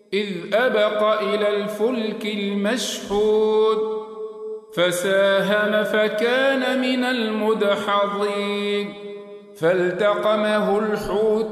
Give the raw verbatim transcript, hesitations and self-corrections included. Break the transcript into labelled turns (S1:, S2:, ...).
S1: إذ أبق إلى الفلك المشحون فساهم فكان من المدحضين فالتقمه الحوت